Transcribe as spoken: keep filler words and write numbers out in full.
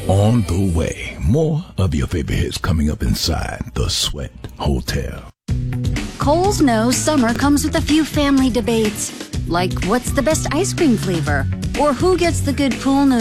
On the way, more of your favorite hits coming up inside the Sweat Hotel. Kohl's knows summer comes with a few family debates, like what's the best ice cream flavor, or who gets the good pool noodles.